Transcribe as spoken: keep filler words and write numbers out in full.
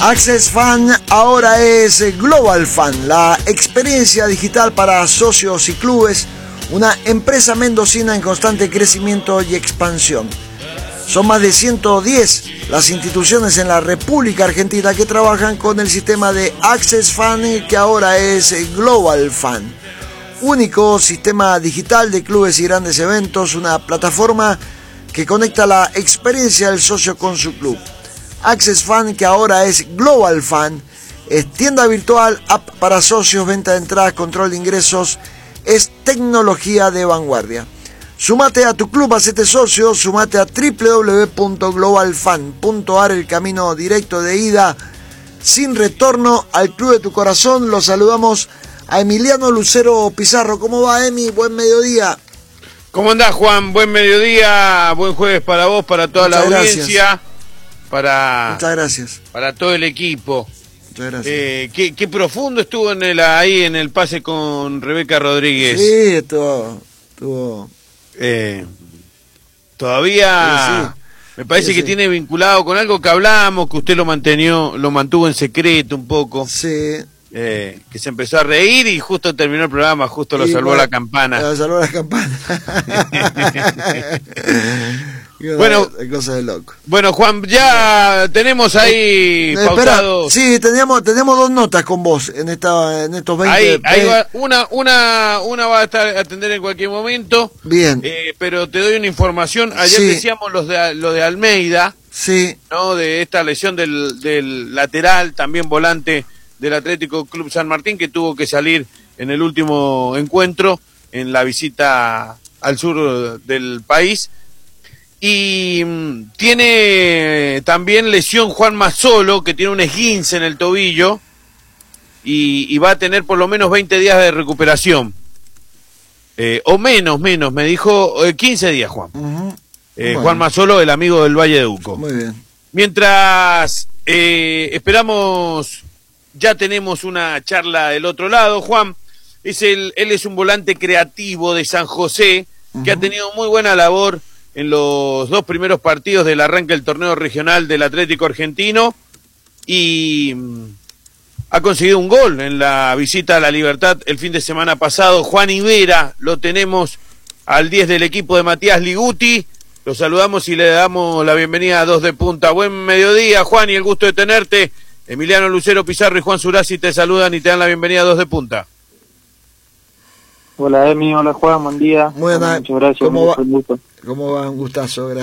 Access Fan ahora es Global Fan, la experiencia digital para socios y clubes, una empresa mendocina en constante crecimiento y expansión. Son más de ciento diez las instituciones en la República Argentina que trabajan con el sistema de Access Fan, que ahora es Global Fan. Único sistema digital de clubes y grandes eventos, una plataforma que conecta la experiencia del socio con su club. Access Fan, que ahora es Global Fan, es tienda virtual, app para socios, venta de entradas, control de ingresos, es tecnología de vanguardia. Sumate a tu club, hacete socio, sumate a doble u doble u doble u punto global fan punto a r, el camino directo de ida sin retorno al club de tu corazón. Los saludamos a Emiliano Lucero Pizarro. ¿Cómo va, Emi? Buen mediodía. ¿Cómo andás, Juan? Buen mediodía, buen jueves para vos, para toda Muchas la gracias. audiencia. Para, Muchas gracias. para todo el equipo. Muchas gracias. Eh, qué, qué profundo estuvo en el, ahí en el pase con Rebeca Rodríguez. Sí, estuvo... estuvo... Eh, todavía sí, sí. me parece sí, que sí. tiene vinculado con algo que hablamos, que usted lo mantenió, lo mantuvo en secreto un poco. Sí. Eh, que se empezó a reír y justo terminó el programa, justo lo Y salvó bueno, la campana. Lo salvó la campana. Bueno, cosa de loco. Bueno, Juan, ya tenemos ahí Eh, pautados. espera, sí, teníamos, teníamos dos notas con vos en esta, en estos veinte. Ahí, ahí va, una, una, una va a estar a atender en cualquier momento. Bien. Eh, pero te doy una información. Ayer Sí. decíamos los de, lo de Almeida, Sí, ¿no? De esta lesión del, del lateral, también volante del Atlético Club San Martín, que tuvo que salir en el último encuentro, en la visita al sur del país. Y mm, tiene también lesión Juan Mazzolo, que tiene un esguince en el tobillo y, y va a tener por lo menos veinte días de recuperación. Eh, o menos, menos, me dijo eh, quince días, Juan. uh-huh. Eh, Bueno. Juan Mazzolo, el amigo del Valle de Uco. Muy bien. Mientras eh, esperamos, ya tenemos una charla del otro lado, Juan. Es el, él es un volante creativo de San José, que Uh-huh. ha tenido muy buena labor en los dos primeros partidos del arranque del torneo regional del Atlético Argentino y mm, ha conseguido un gol en la visita a La Libertad el fin de semana pasado. Juan Ibera, lo tenemos al diez del equipo de Matías Liguti. Lo saludamos y le damos la bienvenida a Dos de Punta. Buen mediodía, Juan, y el gusto de tenerte. Emiliano Lucero Pizarro y Juan Surasi te saludan y te dan la bienvenida a Dos de Punta. Hola Emi, hola Juan, buen día. Muy bien, Muchas gracias, ¿cómo va? un gusto. ¿Cómo va? Un gustazo, gracias.